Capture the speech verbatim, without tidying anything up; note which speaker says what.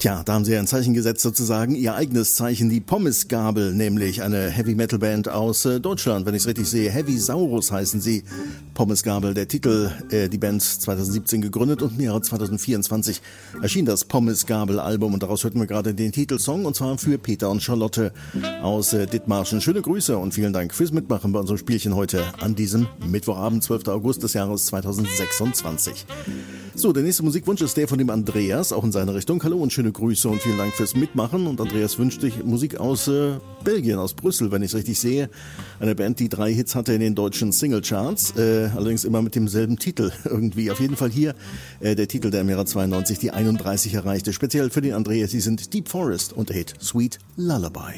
Speaker 1: Tja, da haben sie ein Zeichen gesetzt, sozusagen ihr eigenes Zeichen, die Pommesgabel, nämlich eine Heavy-Metal-Band aus äh, Deutschland, wenn ich es richtig sehe. Heavy Saurus heißen sie. Pommesgabel, der Titel, äh, die Band zwanzig siebzehn gegründet und im Jahre zwanzig vierundzwanzig erschien das Pommesgabel-Album und daraus hörten wir gerade den Titelsong und zwar für Peter und Charlotte aus äh, Dithmarschen. Schöne Grüße und vielen Dank fürs Mitmachen bei unserem Spielchen heute an diesem Mittwochabend, zwölfter August des Jahres zwanzig sechsundzwanzig. So, der nächste Musikwunsch ist der von dem Andreas, auch in seine Richtung. Hallo und schöne Grüße und vielen Dank fürs Mitmachen. Und Andreas wünscht sich Musik aus äh, Belgien, aus Brüssel, wenn ich es richtig sehe. Eine Band, die drei Hits hatte in den deutschen Singlecharts, äh, allerdings immer mit demselben Titel irgendwie. Auf jeden Fall hier äh, der Titel, der im Jahre zweiundneunzig die einunddreißig erreichte. Speziell für den Andreas, sie sind Deep Forest und der Hit Sweet Lullaby.